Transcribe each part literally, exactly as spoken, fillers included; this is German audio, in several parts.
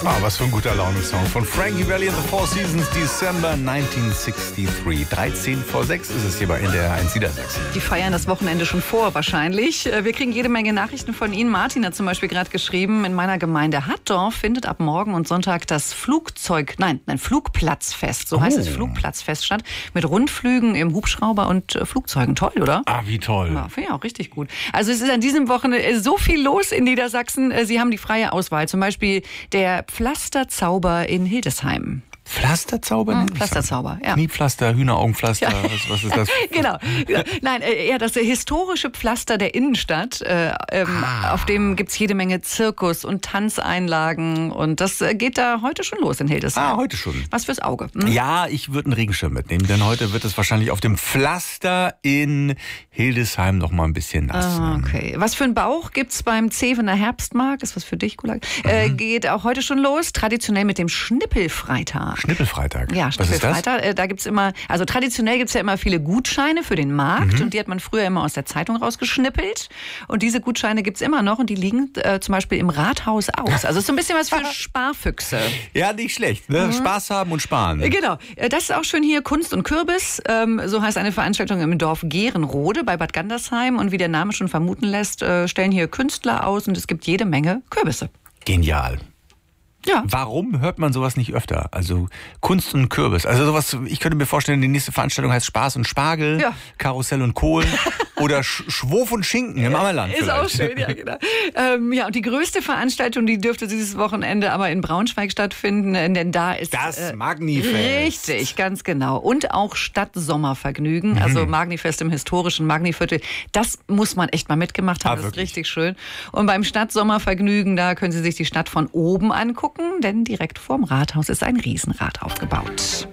Ah, was für ein guter Laune-Song von Frankie Valli and the Four Seasons, December neunzehnhundertdreiundsechzig. dreizehn vor sechs ist es hier bei N D R eins Niedersachsen. Die feiern das Wochenende schon vor, wahrscheinlich. Wir kriegen jede Menge Nachrichten von Ihnen. Martin hat zum Beispiel gerade geschrieben, in meiner Gemeinde Hattorf findet ab morgen und Sonntag das Flugzeug, nein, nein, Flugplatzfest, so Oh. heißt es, Flugplatzfest statt, mit Rundflügen im Hubschrauber und äh, Flugzeugen. Toll, oder? Ah, wie toll. Ja, finde ich auch richtig gut. Also es ist an diesem Wochenende so viel los in Niedersachsen. Sie haben die freie Auswahl. Zum Beispiel der Pflasterzauber in Hildesheim. Pflasterzauber? Hm, Pflasterzauber, ja. Kniepflaster, Hühneraugenpflaster, Ja. was, was ist das? Genau. Nein, äh, eher das historische Pflaster der Innenstadt. Äh, ähm, Ah. Auf dem gibt es jede Menge Zirkus und Tanzeinlagen. Und das äh, geht da heute schon los in Hildesheim. Ah, heute schon. Was fürs Auge. Hm? Ja, ich würde einen Regenschirm mitnehmen, denn heute wird es wahrscheinlich auf dem Pflaster in Hildesheim noch mal ein bisschen nass. Ah, okay. Was für ein Bauch gibt's beim Zevener Herbstmarkt? Ist was für dich, Gulag? Mhm. Äh, geht auch heute schon los. Traditionell mit dem Schnippelfreitag. Schnippelfreitag. Ja, Was ist das? Schnippelfreitag. Äh, Da gibt's immer, also traditionell gibt's ja immer viele Gutscheine für den Markt Mhm. und die hat man früher immer aus der Zeitung rausgeschnippelt. Und diese Gutscheine gibt's immer noch und die liegen äh, zum Beispiel im Rathaus aus. Also ist so ein bisschen was für Sparfüchse. Ja, nicht schlecht. Ne? Spaß haben und sparen. Äh, Genau. Äh, Das ist auch schön hier Kunst und Kürbis. Ähm, so heißt eine Veranstaltung im Dorf Gehrenrode bei Bad Gandersheim. Und wie der Name schon vermuten lässt, äh, stellen hier Künstler aus und es gibt jede Menge Kürbisse. Genial. Ja. Warum hört man sowas nicht öfter? Also Kunst und Kürbis. Also sowas, ich könnte mir vorstellen, die nächste Veranstaltung heißt Spaß und Spargel, Ja. Karussell und Kohl oder Sch Schwof und Schinken im Ammerland Ist vielleicht. auch schön, ja, genau. ähm, ja, und die größte Veranstaltung, die dürfte dieses Wochenende aber in Braunschweig stattfinden, denn da ist Das Magnifest. Richtig, ganz genau. Und auch Stadtsommervergnügen, also Magnifest im historischen Magniviertel. Das muss man echt mal mitgemacht haben, Ah, das ist wirklich? richtig schön. Und beim Stadtsommervergnügen, da können Sie sich die Stadt von oben angucken, denn direkt vorm Rathaus ist ein Riesenrad aufgebaut.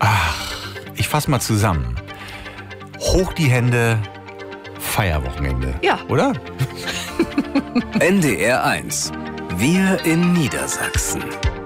Ich fasse mal zusammen. Hoch die Hände, Feierwochenende. Ja. Oder? N D R eins. Wir in Niedersachsen.